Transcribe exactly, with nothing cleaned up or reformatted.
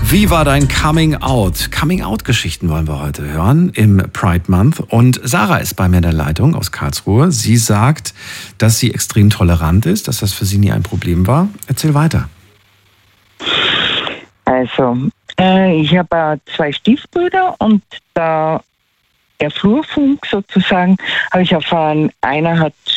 Wie war dein Coming Out? Coming Out Geschichten wollen wir heute hören im Pride Month. Und Sarah ist bei mir in der Leitung aus Karlsruhe. Sie sagt, dass sie extrem tolerant ist, dass das für sie nie ein Problem war. Erzähl weiter. Also, äh, ich habe äh, zwei Stiefbrüder und da der Flurfunk sozusagen, habe ich erfahren, einer hat